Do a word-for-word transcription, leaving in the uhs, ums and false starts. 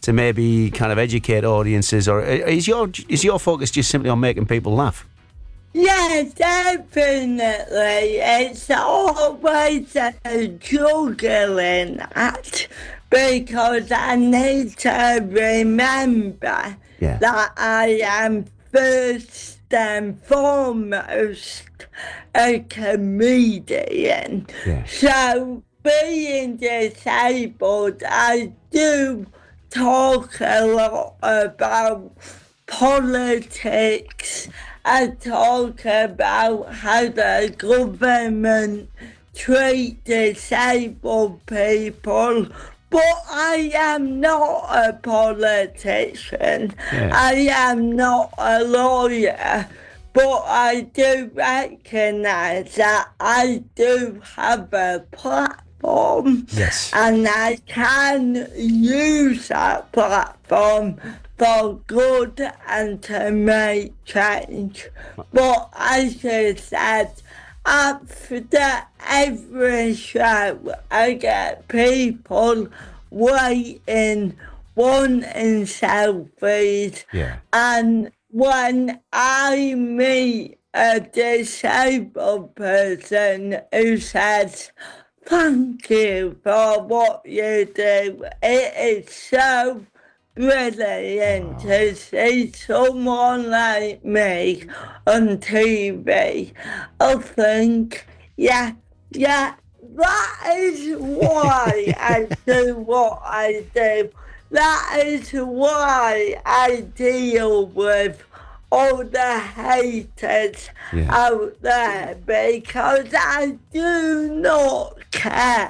to maybe kind of educate audiences, or is your is your focus just simply on making people laugh? Yeah, definitely. It's always a juggling act because I need to remember Yeah. that I am first and foremost a comedian. Yeah. So being disabled, I do talk a lot about politics. I talk about how the government treat disabled people, but I am not a politician. Yeah. I am not a lawyer, but I do recognise that I do have a platform. Yes. And I can use that platform for good and to make change. But as I said, after every show, I get people waiting, wanting selfies. Yeah. And when I meet a disabled person who says, "Thank you for what you do," it is so brilliant to see someone like me on T V. I think, yeah, yeah, that is why I do what I do. That is why I deal with all the haters Yeah. out there, because I do not care